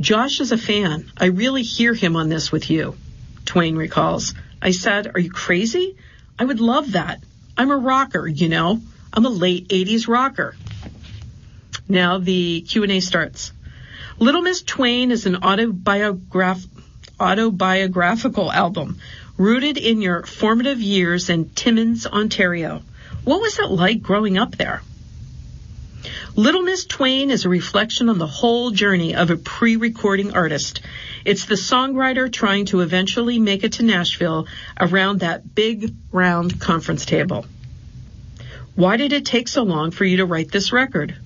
Josh is a fan. I really hear him on this with you, Twain recalls. I said, are you crazy? I would love that. I'm a rocker, you know. I'm a late 80s rocker. Now the Q&A starts. Little Miss Twain is an autobiographical album rooted in your formative years in Timmins, Ontario. What was it like growing up there? Little Miss Twain is a reflection on the whole journey of a pre-recording artist. It's the songwriter trying to eventually make it to Nashville around that big, round conference table. Why did it take so long for you to write this record?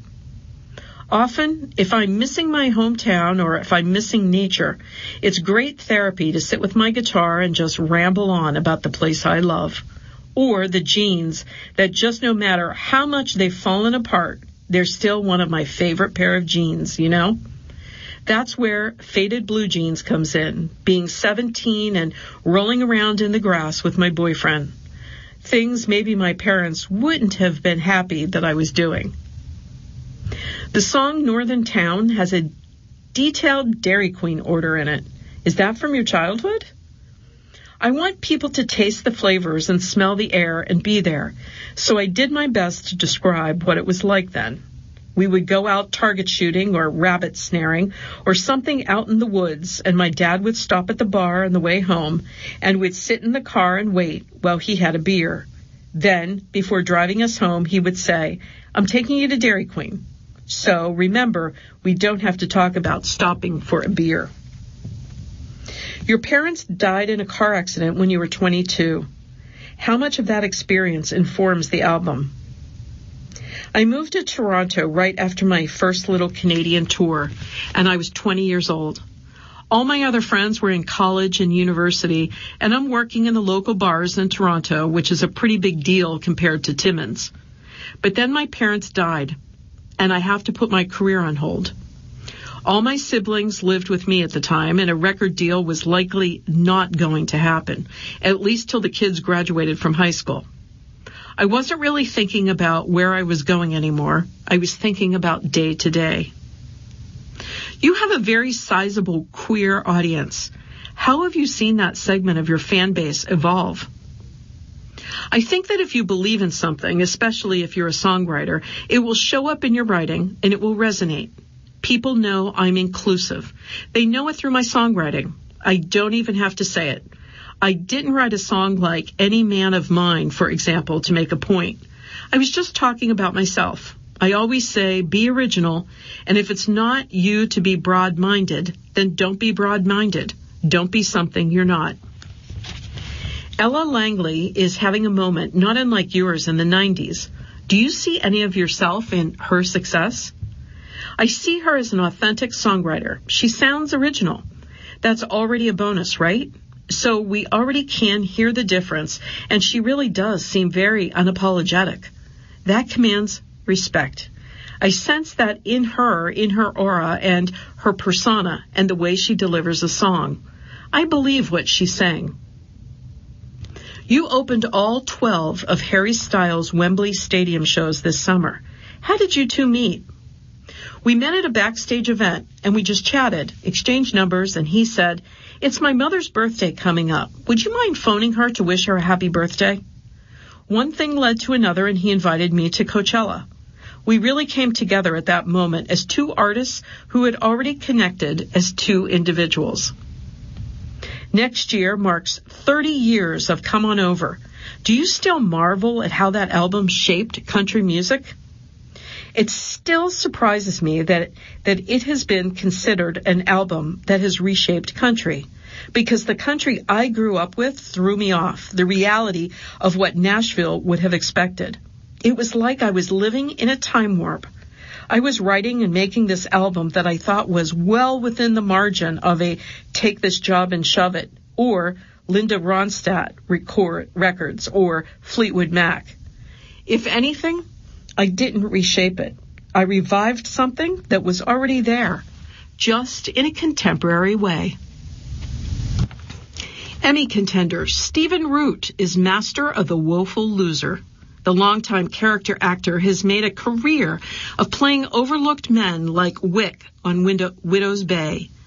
Often, if I'm missing my hometown or if I'm missing nature, it's great therapy to sit with my guitar and just ramble on about the place I love. Or the jeans that just no matter how much they've fallen apart, they're still one of my favorite pair of jeans, you know? That's where Faded Blue Jeans comes in, being 17 and rolling around in the grass with my boyfriend. Things maybe my parents wouldn't have been happy that I was doing. The song Northern Town has a detailed Dairy Queen order in it. Is that from your childhood? I want people to taste the flavors and smell the air and be there, so I did my best to describe what it was like then. We would go out target shooting or rabbit snaring or something out in the woods, and my dad would stop at the bar on the way home, and we'd sit in the car and wait while he had a beer. Then, before driving us home, he would say, I'm taking you to Dairy Queen. So remember, we don't have to talk about stopping for a beer. Your parents died in a car accident when you were 22. How much of that experience informs the album? I moved to Toronto right after my first little Canadian tour, and I was 20 years old. All my other friends were in college and university, and I'm working in the local bars in Toronto, which is a pretty big deal compared to Timmins. But then my parents died, and I have to put my career on hold. All my siblings lived with me at the time, and a record deal was likely not going to happen, at least till the kids graduated from high school. I wasn't really thinking about where I was going anymore. I was thinking about day to day. You have a very sizable queer audience. How have you seen that segment of your fan base evolve? I think that if you believe in something, especially if you're a songwriter, it will show up in your writing and it will resonate. People know I'm inclusive. They know it through my songwriting. I don't even have to say it. I didn't write a song like Any Man of Mine, for example, to make a point. I was just talking about myself. I always say, be original, and if it's not you to be broad-minded, then don't be broad-minded. Don't be something you're not. Ella Langley is having a moment not unlike yours in the 90s. Do you see any of yourself in her success? I see her as an authentic songwriter. She sounds original. That's already a bonus, right? So we already can hear the difference, and she really does seem very unapologetic. That commands respect. I sense that in her aura and her persona and the way she delivers a song. I believe what she's saying. You opened all 12 of Harry Styles' Wembley Stadium shows this summer. How did you two meet? We met at a backstage event, and we just chatted, exchanged numbers, and he said, it's my mother's birthday coming up. Would you mind phoning her to wish her a happy birthday? One thing led to another, and he invited me to Coachella. We really came together at that moment as two artists who had already connected as two individuals. Next year marks 30 years of Come On Over. Do you still marvel at how that album shaped country music? It still surprises me that it has been considered an album that has reshaped country, because the country I grew up with threw me off the reality of what Nashville would have expected. It was like I was living in a time warp. I was writing and making this album that I thought was well within the margin of a Take This Job and Shove It, or Linda Ronstadt records, or Fleetwood Mac. If anything, I didn't reshape it. I revived something that was already there, just in a contemporary way. Emmy contender Stephen Root is master of the woeful loser. The longtime character actor has made a career of playing overlooked men like Wick on Widow's Bay,